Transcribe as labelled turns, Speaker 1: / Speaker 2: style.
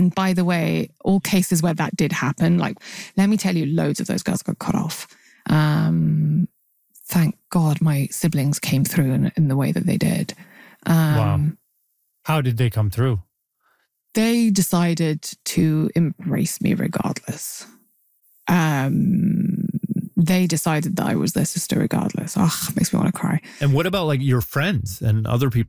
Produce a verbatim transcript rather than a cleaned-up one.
Speaker 1: And by the way, all cases where that did happen, like, let me tell you, loads of those girls got cut off. Um, thank God my siblings came through in, in the way that they did. Um,
Speaker 2: wow. How did they come through?
Speaker 1: They decided to embrace me regardless. Um, they decided that I was their sister regardless. Oh, it makes me want to cry.
Speaker 2: And what about like your friends and other people?